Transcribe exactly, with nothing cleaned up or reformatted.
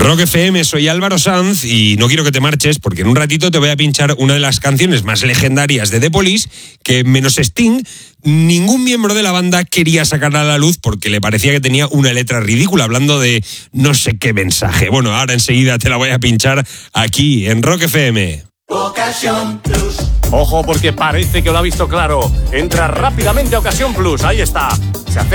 Rock F M, soy Álvaro Sanz y no quiero que te marches porque en un ratito te voy a pinchar una de las canciones más legendarias de The Police que, menos Sting, ningún miembro de la banda quería sacarla a la luz porque le parecía que tenía una letra ridícula hablando de no sé qué mensaje. Bueno, ahora enseguida te la voy a pinchar aquí en Rock F M. Ocasión Plus. Ojo, porque parece que lo ha visto claro. Entra rápidamente a Ocasión Plus. Ahí está. Se